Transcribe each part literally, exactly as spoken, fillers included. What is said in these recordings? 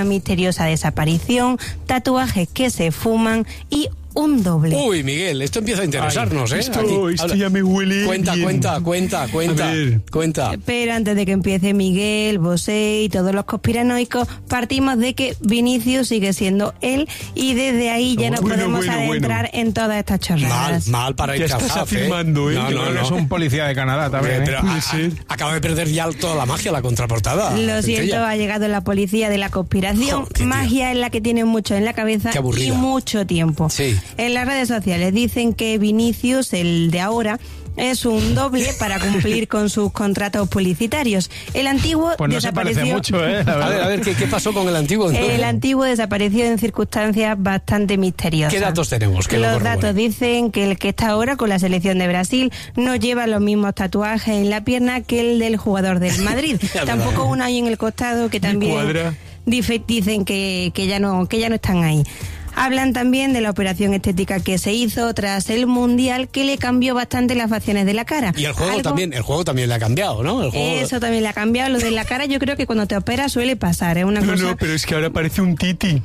misteriosa desaparición, tatuajes que se fuman y un doble. Uy, Miguel, esto empieza a interesarnos, Ay, ¿eh? Esto, Aquí, esto ya me huele Cuenta, bien. cuenta, cuenta, cuenta, cuenta. Pero antes de que empiece Miguel, Bosé y todos los conspiranoicos, partimos de que Vinicius sigue siendo él y desde ahí ya nos Bueno, podemos bueno, adentrar bueno. en todas estas Mal, chorradas. mal para Ya ir estás Calzaf, afirmando, ¿eh? No, Yo no, creo que no. es un policía de Canadá también, Pero ¿eh? a- Puede a- ser. acaba de perder ya toda la magia, la contraportada. Lo siento, Centella. ha llegado la policía de la conspiración. Jo, qué tía. Magia es la que tienen mucho en la cabeza Qué aburrida. y mucho tiempo. Sí. En las redes sociales dicen que Vinicius, el de ahora, es un doble para cumplir con sus contratos publicitarios. El antiguo Pues no se desapareció. parece mucho, ¿eh? La A verdad. ver, a ver, ¿qué, qué pasó con el antiguo? entonces? El antiguo desapareció en circunstancias bastante misteriosas. ¿Qué datos tenemos? Que lo Los corroboren? datos dicen que el que está ahora con la selección de Brasil no lleva los mismos tatuajes en la pierna que el del jugador del Madrid. Ya Tampoco verdad. uno ahí en el costado que Me también cuadra. dife- dicen que, que ya no que ya no están ahí. Hablan también de la operación estética que se hizo tras el Mundial, que le cambió bastante las facciones de la cara. Y el juego Algo- también, el juego también le ha cambiado, ¿no? El juego... Eso también le ha cambiado. Lo de la cara yo creo que cuando te operas suele pasar, es una No, cosa... no, pero es que ahora parece un titi.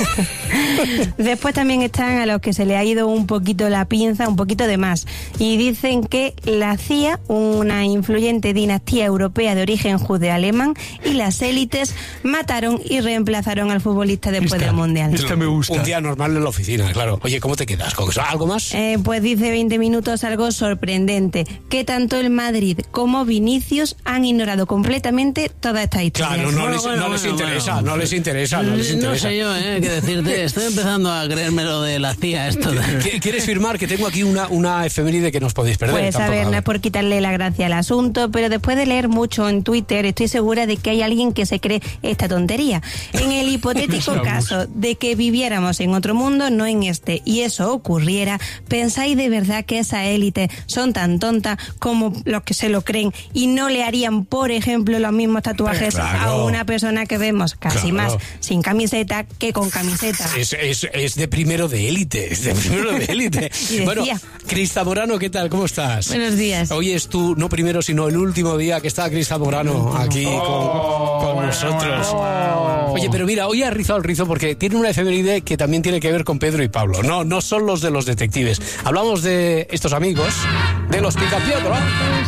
Después también están a los que se le ha ido un poquito la pinza, un poquito de más. Y dicen que la C I A, una influyente dinastía europea de origen judeo-alemán, y las élites mataron y reemplazaron al futbolista después Esta, del Mundial. esta me gusta. Un día normal en la oficina, claro. Oye, ¿cómo te quedas? ¿Con eso? ¿Algo más? Eh, pues dice veinte minutos algo sorprendente, que tanto el Madrid como Vinicius han ignorado completamente toda esta historia. Claro, no, Bueno, les, bueno, no les bueno, interesa, bueno. no les interesa, no les No interesa. sé yo, ¿eh? ¿Qué decirte? Estoy empezando a creerme lo de la C I A esto. de- ¿Qui- ¿Quieres firmar? Que tengo aquí una, una efeméride que no os podéis perder. Pues a Tampoco, ver, no es por quitarle la gracia al asunto, pero después de leer mucho en Twitter, estoy segura de que hay alguien que se cree esta tontería. En el hipotético Vamos. caso de que viviéramos en otro mundo, no en este, y eso ocurriera, ¿pensáis de verdad que esas élites son tan tontas como los que se lo creen y no le harían, por ejemplo, los mismos tatuajes Claro. a una persona que vemos casi Claro. más sin camiseta que con camiseta? Es, es, es de primero de élite, es de primero de élite. Y decía. Bueno, Crista Morano, ¿qué tal? ¿Cómo estás? Buenos días. Hoy es tu, no primero, sino el último día que está Crista Morano aquí con, con nosotros. Oye, pero mira, hoy ha rizado el rizo porque tiene una efeméride que también tiene que ver con Pedro y Pablo. No, no son los de los detectives. Hablamos de estos amigos, de los Picapiedra.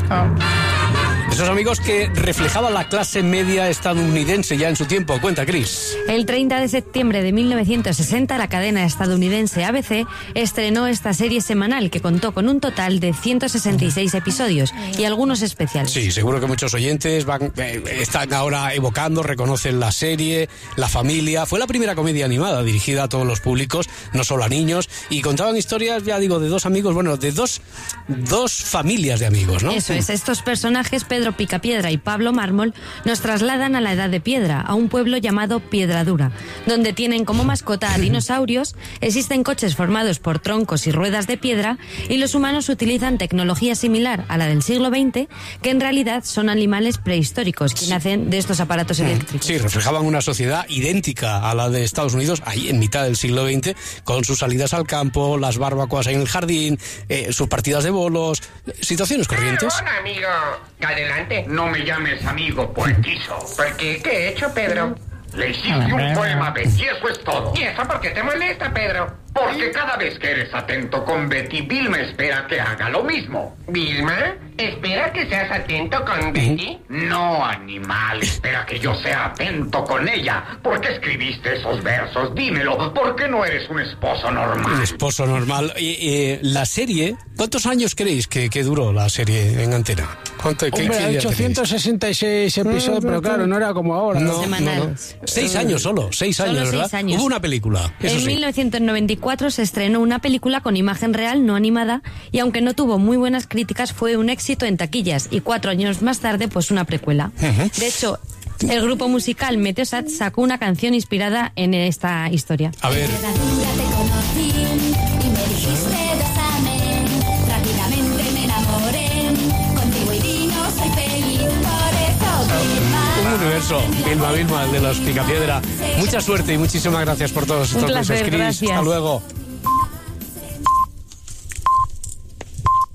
Esos amigos que reflejaban la clase media estadounidense ya en su tiempo. Cuenta, Cris. El treinta de septiembre de mil novecientos sesenta, la cadena estadounidense A B C estrenó esta serie semanal que contó con un total de ciento sesenta y seis episodios y algunos especiales. Sí, seguro que muchos oyentes van, eh, están ahora evocando, reconocen la serie, La Familia. Fue la primera comedia animada dirigida a todos los públicos, no solo a niños, y contaban historias, ya digo, de dos amigos, bueno, de dos, dos familias de amigos, ¿no? Eso es, estos personajes, Pedro Picapiedra y Pablo Mármol, nos trasladan a la Edad de Piedra, a un pueblo llamado Piedradura, donde tienen como mascota a dinosaurios, existen coches formados por troncos y ruedas de piedra, y los humanos utilizan tecnología similar a la del siglo veinte, que en realidad son animales prehistóricos que nacen de estos aparatos eléctricos. Sí, reflejaban una sociedad idéntica a la de Estados Unidos, ahí en mitad del siglo veinte, con sus salidas al campo, las barbacoas en el jardín, eh, sus partidas de bolos, eh, situaciones corrientes. Hola, amigo. Adelante. No me llames amigo, poetizo. ¿Por qué? ¿Qué he hecho, Pedro? Le hiciste un poema, Betty, eso es todo. ¿Y eso por qué te molesta, Pedro? Porque cada vez que eres atento con Betty, Vilma espera que haga lo mismo. ¿Vilma? ¿Espera que seas atento con Betty? No, animal, espera que yo sea atento con ella. ¿Por qué escribiste esos versos? Dímelo, ¿por qué no eres un esposo Un normal? esposo normal. Y, y, la serie, ¿cuántos años creéis que, que duró la serie en antena? ¿Cuánto, qué- Hombre, qué ha idea hecho tenéis? ciento sesenta y seis episodios, pero claro, no era como ahora. No, Semanal. no, no. Seis años solo, seis Solo años, seis ¿verdad? años. Hubo una película, eso En sí. mil novecientos noventa y cuatro se estrenó una película con imagen real, no animada, y aunque no tuvo muy buenas críticas, fue un éxito en taquillas, y cuatro años más tarde, pues una precuela. De hecho, el grupo musical Meteosat sacó una canción inspirada en esta historia. A ver, Piedradura te conocí y me dijiste bésame. Rápidamente me enamoré. Contigo y vino soy feliz, por eso Vilma. un universo. Vilma, Vilma, el de los Picapiedra. Mucha suerte y muchísimas gracias por todos estos Un placer, meses, Cris. gracias. Hasta luego.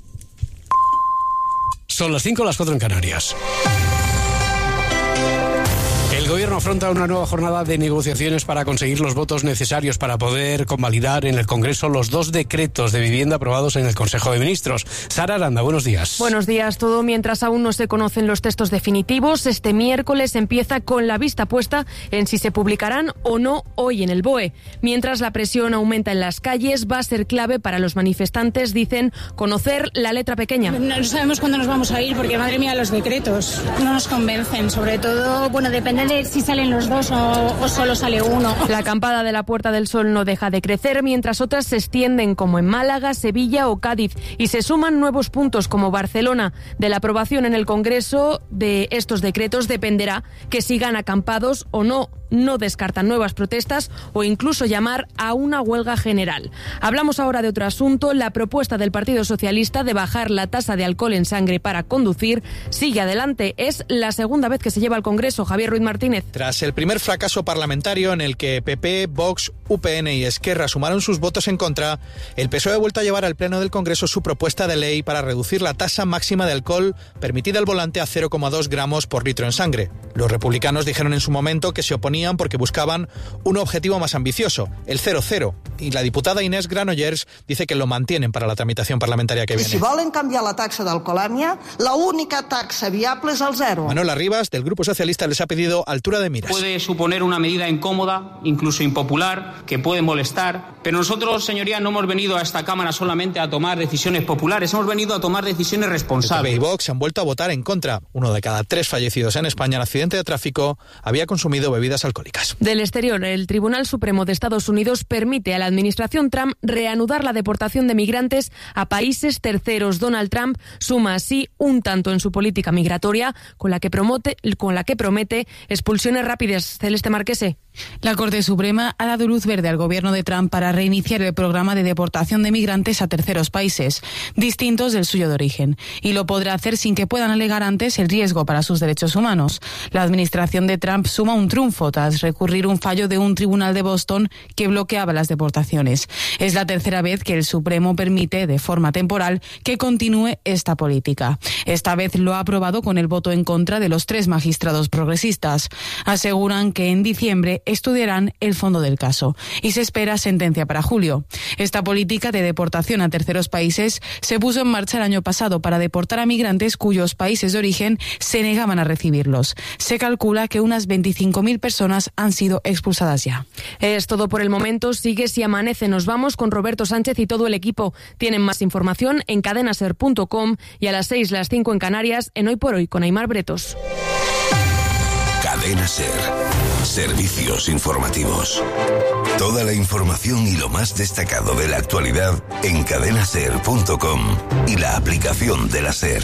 Son las cinco, las cuatro en Canarias. El El gobierno afronta una nueva jornada de negociaciones para conseguir los votos necesarios para poder convalidar en el Congreso los dos decretos de vivienda aprobados en el Consejo de Ministros. Sara Aranda, buenos días. Buenos días. Todo mientras aún no se conocen los textos definitivos. Este miércoles empieza con la vista puesta en si se publicarán o no hoy en el B O E. Mientras la presión aumenta en las calles, va a ser clave para los manifestantes, dicen, conocer la letra pequeña. No sabemos cuándo nos vamos a ir porque, madre mía, los decretos no nos convencen. Sobre todo, bueno, depende de si salen los dos o, o solo sale uno. La acampada de la Puerta del Sol no deja de crecer, mientras otras se extienden como en Málaga, Sevilla o Cádiz, y se suman nuevos puntos como Barcelona. De la aprobación en el Congreso de estos decretos dependerá que sigan acampados o no. No descartan nuevas protestas o incluso llamar a una huelga general. Hablamos ahora de otro asunto. La propuesta del Partido Socialista de bajar la tasa de alcohol en sangre para conducir sigue adelante. Es la segunda vez que se lleva al Congreso. Javier Ruiz Martínez. Tras el primer fracaso parlamentario en el que P P, Vox, U P N y Esquerra sumaron sus votos en contra, el P S O E ha vuelto a llevar al Pleno del Congreso su propuesta de ley para reducir la tasa máxima de alcohol permitida al volante a cero coma dos gramos por litro en sangre. Los republicanos dijeron en su momento que se oponían porque buscaban un objetivo más ambicioso, el cero cero, y la diputada Inés Granollers dice que lo mantienen para la tramitación parlamentaria que viene. Si volen canviar la taxa d'alcoholèmia, la única taxa viable es el cero. Manuel Arribas, del Grupo Socialista, les ha pedido altura de miras. Puede suponer una medida incómoda, incluso impopular, que puede molestar, pero nosotros, señorías, no hemos venido a esta Cámara solamente a tomar decisiones populares, hemos venido a tomar decisiones responsables. P P y Vox han vuelto a votar en contra. Uno de cada tres fallecidos en España en accidente de tráfico había consumido bebidas alcohólicas. Del exterior, el Tribunal Supremo de Estados Unidos permite a la administración Trump reanudar la deportación de migrantes a países terceros. Donald Trump suma así un tanto en su política migratoria con la que, promote, con la que promete expulsiones rápidas. Celeste Marquese. La Corte Suprema ha dado luz verde al gobierno de Trump para reiniciar el programa de deportación de migrantes a terceros países, distintos del suyo de origen, y lo podrá hacer sin que puedan alegar antes el riesgo para sus derechos humanos. La administración de Trump suma un triunfo tras recurrir un fallo de un tribunal de Boston que bloqueaba las deportaciones. Es la tercera vez que el Supremo permite, de forma temporal, que continúe esta política. Esta vez lo ha aprobado con el voto en contra de los tres magistrados progresistas. Aseguran que en diciembre estudiarán el fondo del caso y se espera sentencia para julio. Esta política de deportación a terceros países se puso en marcha el año pasado para deportar a migrantes cuyos países de origen se negaban a recibirlos. Se calcula que unas veinticinco mil personas han sido expulsadas ya. Es todo por el momento. Sigue Si Amanece. Nos vamos con Roberto Sánchez y todo el equipo. Tienen más información en cadenaser punto com y a las seis, las cinco en Canarias, en Hoy por Hoy con Aimar Bretos. Cadena Ser. Servicios informativos. Toda la información y lo más destacado de la actualidad en cadenaser punto com y la aplicación de la Ser.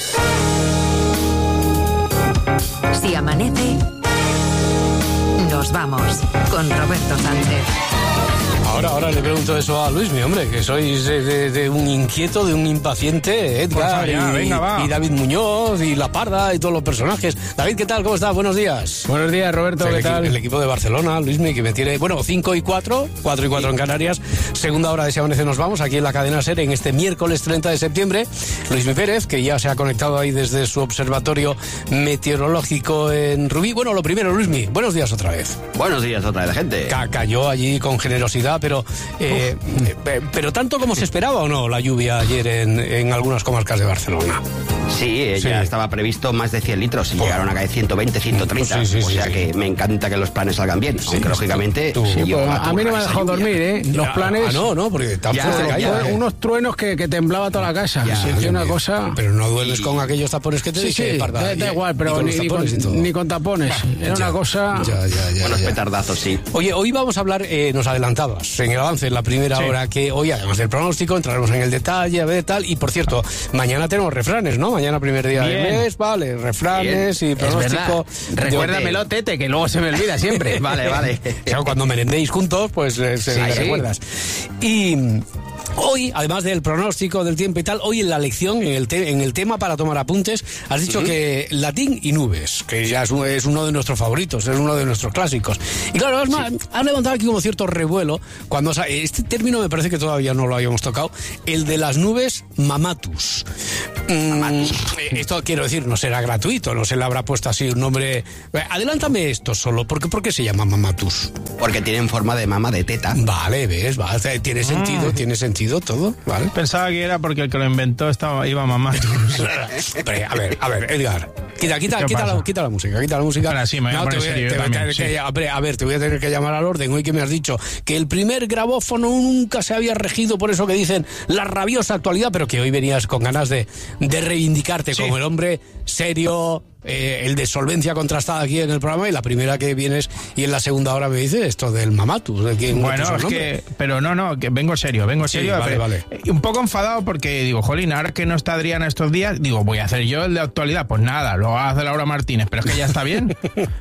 Si amanece, nos vamos con Roberto Sánchez. Ahora, ahora le pregunto eso a Luis, mi hombre, que sois de, de, de un inquieto, de un impaciente, Edgar, pues allá, y, venga, va. y David Muñoz, y La Parda, y todos los personajes. David, ¿qué tal? ¿Cómo estás? Buenos días. Buenos días, Roberto, el ¿qué equipo, tal? El equipo de Barcelona, Luismi, que me tiene, bueno, cinco y cuatro, cuatro y cuatro en Canarias, segunda hora de Si Amanece nos vamos, aquí en la cadena SER, en este miércoles treinta de septiembre. Luismi Pérez, que ya se ha conectado ahí desde su observatorio meteorológico en Rubí. Bueno, lo primero, Luismi, buenos días otra vez. Buenos días otra vez, gente. Ca- cayó allí con generosidad, pero... Eh, Eh, pero tanto como se esperaba o no la lluvia ayer en, en algunas comarcas de Barcelona. Sí, eh, Sí. ya estaba previsto más de cien litros y llegaron a caer ciento veinte, ciento treinta. Sí, sí, sí, o sea sí, que sí. me encanta que los planes salgan bien, aunque lógicamente tú- se tú- llevó Pues la a mí no me turra ha esa dejado lluvia. dormir, ¿eh? Los Ah, planes... ah, no, no, porque tan Ya, fuerte ya, caía, Fue ¿eh? unos truenos que, que temblaba toda la casa. Ya, Sí, Dios que una mío. cosa... Pero no duermes con aquellos tapones que te Sí, dije, sí, Parda, da, da y- igual, y pero con ni, los ni, tapones y con, todo. ni con tapones. Era Ya, una cosa... Ya, ya, ya, Unos ya. petardazos, sí. Oye, hoy vamos a hablar, eh, nos adelantabas en el avance, en la primera Sí. hora, que hoy además del pronóstico entraremos en el detalle, a ver tal, y por cierto, mañana tenemos refranes, ¿no? Mañana primer día Bien. del mes, vale, refranes y pronóstico. Recuérdamelo, Tete, que luego se me olvida siempre. Vale, vale. Claro, cuando merendéis juntos, pues eh, se Sí, le sí. recuerdas. Y Hoy, además del pronóstico del tiempo y tal, hoy en la lección, en el, te- en el tema para tomar apuntes, has dicho uh-huh. que latín y nubes, que ya es, un, es uno de nuestros favoritos, es uno de nuestros clásicos. Y claro, has, sí. has levantado aquí como cierto revuelo, cuando este término me parece que todavía no lo habíamos tocado, el de las nubes mamatus. Mm, esto quiero decir, no será gratuito, no se le habrá puesto así un nombre. Adelántame esto solo, ¿por qué, por qué se llama mamatus? Porque tienen forma de mama de teta. Vale, ves, vale, tiene sentido, ah. tiene sentido todo, ¿vale? Pensaba que era porque el que lo inventó estaba, iba mamatus. Hombre, a ver, a ver, Edgar, quita, quita, quita, la, quita la música, quita la música. Ahora sí, me voy a no, poner te voy, serio te voy también, a sí. que, a, ver, a ver, te voy a tener que llamar al orden hoy que me has dicho que el primer grabófono nunca se había regido por eso que dicen la rabiosa actualidad, pero que hoy venías con ganas de, de reivindicarte sí. como el hombre serio, eh, el de solvencia contrastada aquí en el programa, y la primera que vienes y en la segunda hora me dices esto del mamatus. De quién bueno, es que, pero no, no, que vengo serio, vengo sí, serio. Vale, pero, vale. Un poco enfadado porque digo, jolín, ahora que no está Adriana estos días, digo, voy a hacer yo el de actualidad. Pues nada, lo hace Laura Martínez, pero es que ya está bien.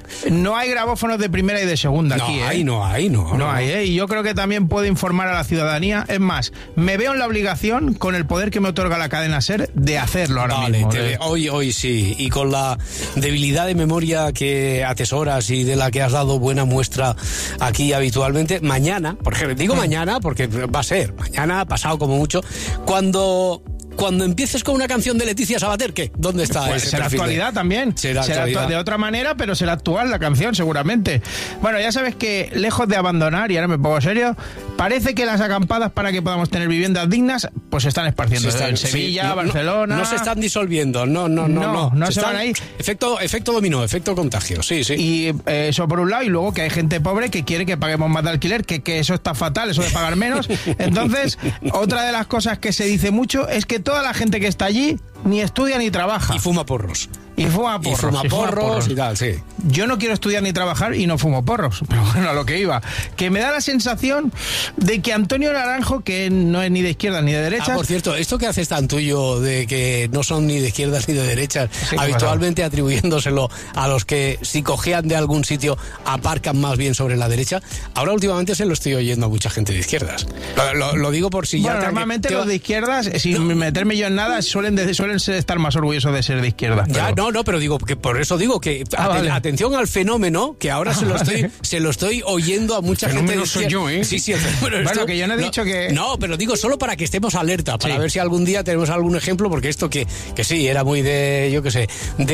No hay grabófonos de primera y de segunda no aquí, hay, ¿eh? No hay, no hay, no. No hay, ¿eh? Y yo creo que también puedo informar a la ciudadanía. Es más, me veo en la obligación, con el poder que me otorga la cadena SER, de hacerlo ahora vale, mismo. Te ¿eh? ve, hoy, hoy sí, y con la debilidad de memoria que atesoras y de la que has dado buena muestra aquí habitualmente, mañana, por ejemplo, digo mañana porque va a ser, mañana, pasado como mucho, cuando... Cuando empieces con una canción de Leticia Sabater, ¿qué? ¿Dónde está pues ese será perfil actualidad de... también. Será, será actualidad. De otra manera, pero será actual la canción, seguramente. Bueno, ya sabes que, lejos de abandonar, y ahora me pongo serio, parece que las acampadas para que podamos tener viviendas dignas, pues se están esparciendo. Se están, en Sevilla, sí, no, No, Barcelona... no se están disolviendo, no, no, no. No, no, no se, se están... van a ir. Efecto, efecto dominó, efecto contagio, sí, sí. Y eh, eso por un lado, y luego que hay gente pobre que quiere que paguemos más de alquiler, que, que eso está fatal, eso de pagar menos. Entonces, otra de las cosas que se dice mucho es que toda la gente que está allí ni estudia ni trabaja. Y fuma porros. Y fuma porros. Y fuma porros, y, fuma porros y tal, sí. Yo no quiero estudiar ni trabajar y no fumo porros. Pero bueno, a lo que iba. Que me da la sensación de que Antonio Naranjo, que no es ni de izquierda ni de derecha... Ah, por cierto, esto que haces tan tuyo de que no son ni de izquierdas ni de derechas, sí, habitualmente bueno. atribuyéndoselo a los que si cojean de algún sitio aparcan más bien sobre la derecha, ahora últimamente se lo estoy oyendo a mucha gente de izquierdas. Lo, lo, lo digo por si bueno, ya... normalmente te... los de izquierdas, sin no. meterme yo en nada, suelen, de, suelen estar más orgullosos de ser de izquierda. Ya, pero... no, no, pero digo que por eso digo que ah, aten- vale. atención al fenómeno, que ahora ah, se lo estoy vale. se lo estoy oyendo a mucha el gente. No soy yo, ¿eh? Sí, sí, el fenómeno. Bueno, esto, que yo no he no, dicho que... No, pero digo solo para que estemos alerta, para sí. ver si algún día tenemos algún ejemplo, porque esto que, que sí, era muy de, yo qué sé,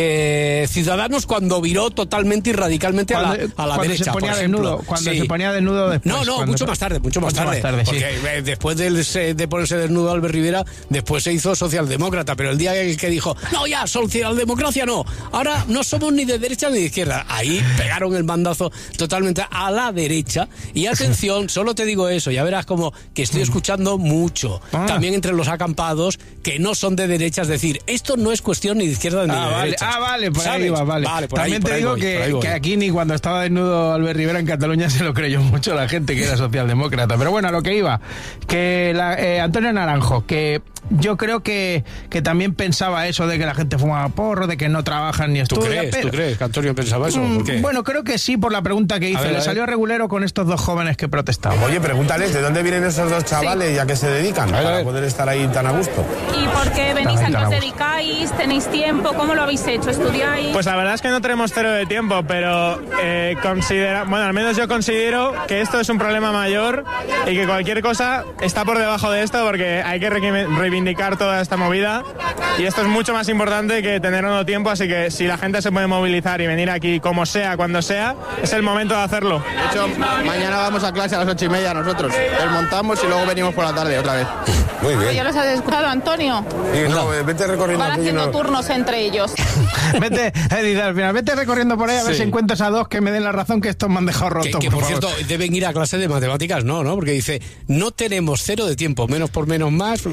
de Ciudadanos cuando viró totalmente y radicalmente cuando, a la, a la cuando derecha, se ponía por ejemplo. desnudo, cuando sí. se ponía desnudo después. No, no, cuando... mucho más tarde, mucho más mucho tarde. Más tarde porque sí. eh, después de, de ponerse desnudo Albert Rivera, después se hizo socialdemócrata, pero el día que, que dijo, no, ya, socialdemocracia no, ahora no somos ni de derecha ni de izquierda, ahí pegaron el mandazo totalmente a la derecha. Y atención, solo te digo eso, ya verás como que estoy escuchando mucho, ah. también entre los acampados, que no son de derecha, es decir, esto no es cuestión ni de izquierda ni ah, de vale. derecha. Ah, vale, por ahí va, vale. vale por También ahí, te digo voy, que, que aquí ni cuando estaba desnudo Albert Rivera en Cataluña se lo creyó mucho la gente que era socialdemócrata. Pero bueno, a lo que iba, que la, eh, Antonio Naranjo, que yo creo que, que también pensaba eso de que la gente fumaba porro, de que no trabajan ni estudian. ¿Tú crees, pero, ¿Tú crees que Antonio pensaba eso? ¿Por qué? Bueno, creo que sí, por la pregunta que hice. ver, Le salió regulero con estos dos jóvenes que protestaban. Oye, pregúntales, ¿de dónde vienen esos dos chavales sí. y a qué se dedican? A ver, para a ver. poder estar ahí tan a gusto. ¿Y por qué venís a qué os dedicáis? ¿Tenéis tiempo? ¿Cómo lo habéis hecho? ¿Estudiáis? Pues la verdad es que no tenemos cero de tiempo, pero eh, considera, bueno, al menos yo considero que esto es un problema mayor y que cualquier cosa está por debajo de esto porque hay que re- reivindicar toda esta movida y esto es mucho más importante que tener uno tiempo, así que si la gente se puede movilizar y venir aquí como sea, cuando sea, es el momento de hacerlo. De hecho, mañana vamos a clase a las ocho y media nosotros, desmontamos y luego venimos por la tarde otra vez. Muy bien. ¿Ya los has escuchado, Antonio? Sí, no, vete recorriendo. Van haciendo no... turnos entre ellos. Vete, Edith, al final, vete recorriendo por ahí a ver sí. si encuentras a dos que me den la razón que estos me han dejado roto. Que, que por, por cierto, deben ir a clase de matemáticas, no, ¿no? Porque dice, no tenemos cero de tiempo, menos por menos más. Eh, bueno,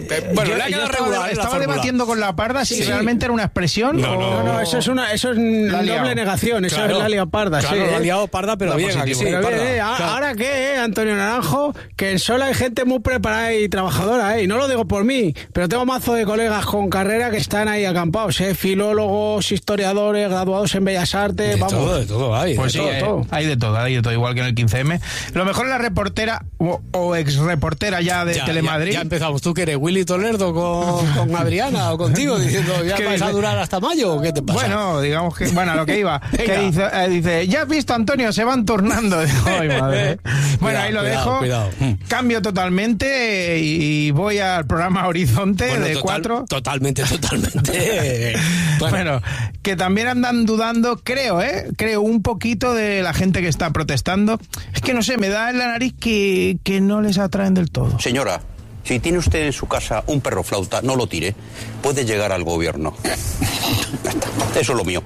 Pero yo, le ha yo quedado estaba, regular, ¿eh? estaba la fórmula. debatiendo con la parda si Sí. realmente era una expresión No, o... no, No, eso es una, eso es La ha liado. doble negación, eso Claro. es la liado parda, Claro, sí. la ha ¿eh? liado parda, pero La bien, positivo. aquí sí, Pero bien, parda. eh, a- Claro. ahora qué, eh, Antonio Naranjo, que en Sola hay gente muy preparada y trabajadora, eh, y no lo digo por mí, pero tengo mazo de colegas con carrera que están ahí acampados, eh, filólogos, historiadores, graduados en Bellas Artes, De vamos. todo, de todo hay. Pues de sí, todo, eh, todo. hay de todo, hay de todo, igual que en el quince eme. Lo mejor es la reportera o, o ex reportera ya de Ya, Telemadrid. Ya, ya empezamos. ¿Tú que eres Willy Toledo con, con Adriana o contigo diciendo ya ¿Qué vais a dice? durar hasta mayo o qué te pasa? Bueno, digamos que, bueno, a lo que iba, que Venga. dice, eh, dice, ya has visto, Antonio, se van turnando. Digo, ay, madre. Bueno, Cuidado, ahí lo cuidado, dejo, cuidado. Mm. cambio totalmente y, y voy al programa Horizonte Bueno, de total- cuatro. Totalmente, totalmente. Bueno. Bueno, que también andan dudando, creo, ¿eh? Creo un poquito de la gente que está protestando. Es que no sé, me da en la nariz que, que no les atraen del todo. Señora, si tiene usted en su casa un perro flauta, no lo tire. Puede llegar al gobierno. Ya está. Eso es lo mío.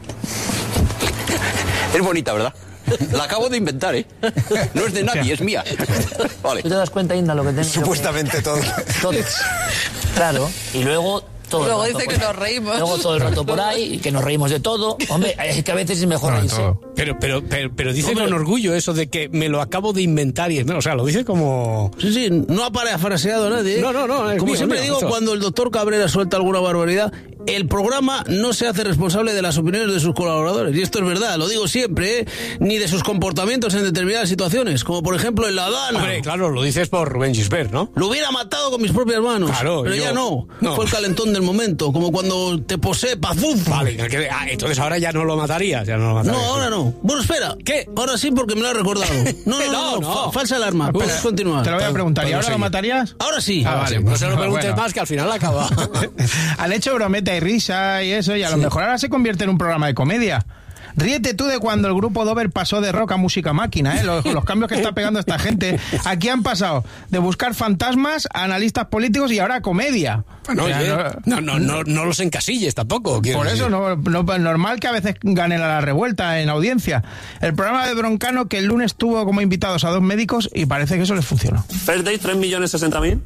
Es bonita, ¿verdad? La acabo de inventar, ¿eh? No es de nadie, es mía. Vale. ¿Tú te das cuenta, Inda, lo que tengo? Supuestamente todo. Todo. Claro, y luego... Todo Luego el rato dice por que ahí. nos reímos. Luego todo el rato por ahí, que nos reímos de todo. Hombre, es que a veces es mejor reírse. pero, pero, pero, pero dice Hombre. con orgullo eso de que me lo acabo de inventar y es, o sea, lo dice como... Sí, sí, no ha parafraseado nadie. ¿eh? No, no, no, es Como mío, siempre mío, digo, eso. cuando el doctor Cabrera suelta alguna barbaridad, el programa no se hace responsable de las opiniones de sus colaboradores. Y esto es verdad, lo digo siempre, ¿eh? Ni de sus comportamientos en determinadas situaciones, como por ejemplo en la Dana. Hombre, claro, lo dices por Rubén Gisbert, ¿no? Lo hubiera matado con mis propias manos. Claro, pero yo- ya no. no. Fue el calentón del momento, como cuando te posee pazuf. Vale, que- ah, entonces ahora ya no lo matarías, ya no lo matarías. No, ahora no. Bueno, espera. ¿Qué? Ahora sí, porque me lo has recordado. No, no, no, No, no, no. fa- falsa alarma. Espera, Puedes continuar. Te lo voy a preguntar, ¿y Podemos ahora lo seguir. matarías? Ahora sí. Ah, vale. No se lo preguntes Bueno. más, que al final acaba. Han hecho brometa y risa y eso, y a lo mejor ahora se convierte en un programa de comedia. Ríete tú de cuando el grupo Dover pasó de rock a música máquina, ¿eh? Los, los cambios que está pegando esta gente. Aquí han pasado de buscar fantasmas a analistas políticos y ahora a comedia. Bueno, O sea, oye, no- no, no, no, no los encasilles tampoco. quiero Por eso decir. no, no normal que a veces ganen a la revuelta en audiencia. El programa de Broncano, que el lunes tuvo como invitados a dos médicos y parece que eso les funcionó. First Day, tres millones sesenta mil.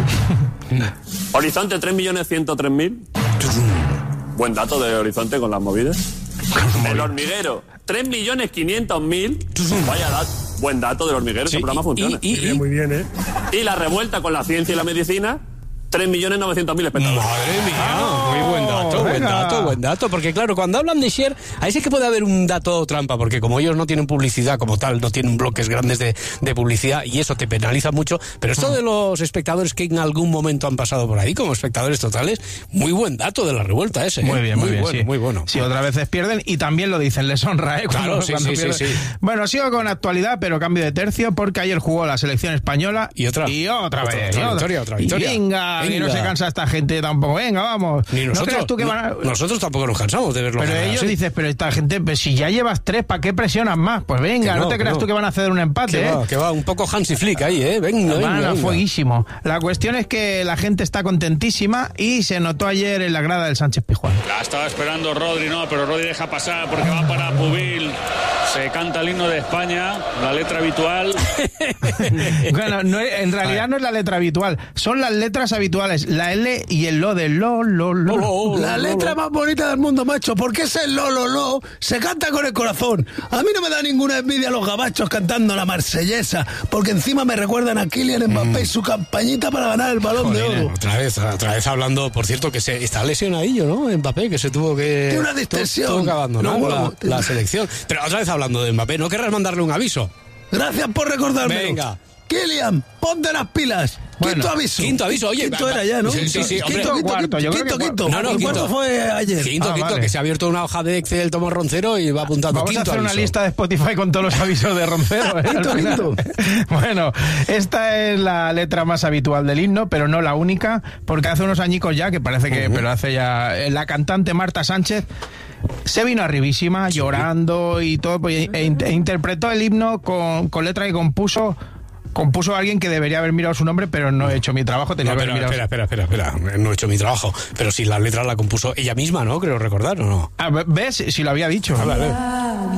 Horizonte, tres millones ciento tres mil. Buen dato de Horizonte con las movidas. El Hormiguero, tres millones quinientos mil. Vaya dato. Buen dato del Hormiguero, ese programa funciona. y- y- muy bien, ¿eh? Y La Revuelta con la ciencia y la medicina, tres millones novecientos mil espectadores. Madre mía, muy buen dato, buen venga. dato, buen dato. Porque claro, cuando hablan de share, ahí sí que puede haber un dato trampa, porque como ellos no tienen publicidad como tal, no tienen bloques grandes de, de publicidad y eso te penaliza mucho. Pero esto de los espectadores que en algún momento han pasado por ahí como espectadores totales, muy buen dato de La Revuelta ese. ¿eh? Muy bien, muy, bien, bueno, sí. muy bueno. Sí, otras veces pierden y también lo dicen, les honra, ¿eh? Claro, sí, sí, sí, pierden. sí. Bueno, sigo con actualidad, pero cambio de tercio porque ayer jugó la selección española Y otra. y otra, Otra, vez. otra y victoria, otra Y victoria. venga, que no Venga. se cansa esta gente tampoco. Venga, vamos. Ni ¿No nosotros, creas tú que no- van a... nosotros tampoco nos cansamos de verlo. Pero ganar ellos así. dicen, pero esta gente, pues si ya llevas tres, ¿para qué presionas más? Pues venga, Que no, no, te que creas no. tú que van a hacer un empate, Que ¿eh? va, que va, un poco Hansi Flick ahí, ¿eh? Venga, venga, Van a venga. fueguísimo. La cuestión es que la gente está contentísima y se notó ayer en la grada del Sánchez Pizjuán. La estaba esperando Rodri, no, pero Rodri deja pasar porque va para Pubil. Se canta el himno de España, la letra habitual. Bueno, no es- en realidad no es la letra habitual, son las letras habituales, la L y el lo de lo, lo, lo. La letra más bonita del mundo, macho, porque ese lo, lo, lo se canta con el corazón. A mí no me da ninguna envidia los gabachos cantando la marsellesa, porque encima me recuerdan a Kylian Mbappé y su campañita para ganar el Balón de Joder, Oro. otra vez, otra vez hablando, por cierto, que se está lesionadillo, ¿no? Mbappé, que se tuvo que... Tiene una tu- distensión. Tuvo que abandonar No, la, huevo. la selección. Pero otra vez hablando de Mbappé, ¿no querrás mandarle un aviso? Gracias por recordarme. Venga. Kylian, ponte las pilas. Bueno, quinto aviso. quinto aviso, oye, Quinto va- era ya, ¿no? sí, sí, sí, hombre. quinto, quinto, Cuarto, yo creo quinto, que quinto. No, no, El quinto. cuarto fue ayer. Quinto, Ah, quinto, vale. que se ha abierto una hoja de Excel del Tomo Roncero y va apuntando Vamos a quinto hacer una aviso. lista de Spotify con todos los avisos de Roncero, ¿eh? Al Quinto, final. quinto. Bueno, esta es la letra más habitual del himno, pero no la única, porque hace unos añicos ya, que parece que, pero hace ya, eh, la cantante Marta Sánchez se vino arribísima, llorando y todo, pues, e, in- e interpretó el himno con, con letra que compuso compuso alguien que debería haber mirado su nombre, pero no he hecho mi trabajo, tenía No, que haber pero, mirado. espera, espera, espera, espera, no he hecho mi trabajo. Pero si la letra la compuso ella misma, ¿no? Creo recordar, ¿o no? Ah, ¿ves? Si lo había dicho. A ver, a ver.